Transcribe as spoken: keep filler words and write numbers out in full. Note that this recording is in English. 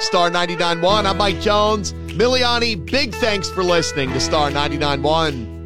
Star ninety-nine point one. I'm Mike Jones. Miliani, big thanks for listening to Star ninety-nine point one.